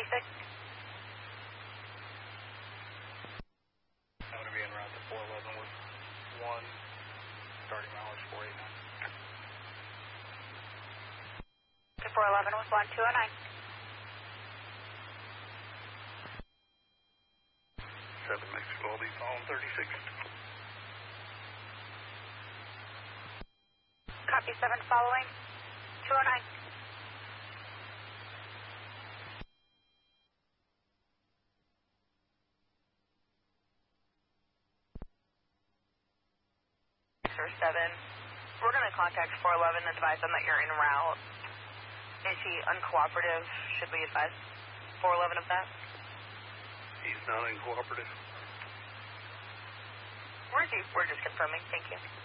I'm going to be en route to 411 with 1, starting mileage 489. To 411 with 1209. 7 Mexico, I'll be following 36. Copy 7 following 209. Sir 7, we're going to contact 411 and advise them that you're en route. Is he uncooperative? Should we advise 411 of that? He's not uncooperative. We're just confirming. Thank you.